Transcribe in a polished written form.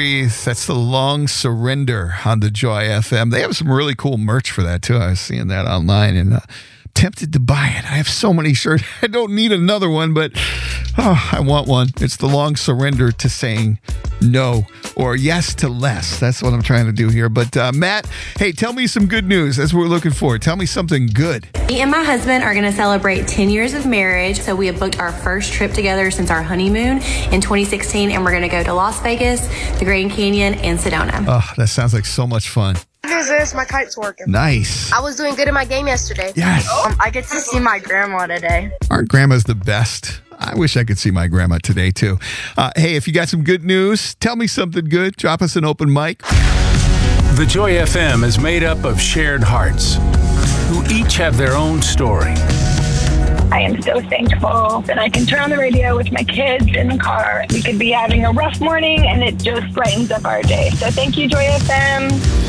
Breathe. That's The Long Surrender on the Joy FM. They have some really cool merch for that, too. I was seeing that online and tempted to buy it. I have so many shirts. I don't need another one, but I want one. It's The Long Surrender to saying no or yes to less. That's what I'm trying to do here. But Matt, hey, tell me some good news. That's what we're looking for. Tell me something good. Me and my husband are going to celebrate 10 years of marriage. So we have booked our first trip together since our honeymoon in 2016. And we're going to go to Las Vegas, the Grand Canyon, and Sedona. Oh, that sounds like so much fun. Who's this? My kite's working. Nice. I was doing good in my game yesterday. Yes. I get to see my grandma today. Aren't grandmas the best? I wish I could see my grandma today, too. Hey, if you got some good news, tell me something good. Drop us an open mic. The Joy FM is made up of shared hearts who each have their own story. I am so thankful that I can turn on the radio with my kids in the car. We could be having a rough morning and it just brightens up our day. So thank you, Joy FM.